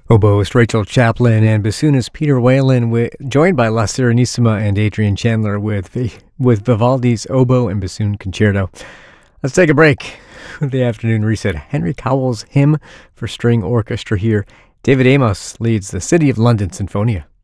Oboist Rachel Chaplin and bassoonist Peter Whalen, joined by La Serenissima and Adrian Chandler with Vivaldi's Oboe and Bassoon Concerto. Let's take a break with the afternoon reset. Henry Cowell's Hymn for String Orchestra here. David Amos leads the City of London Sinfonia.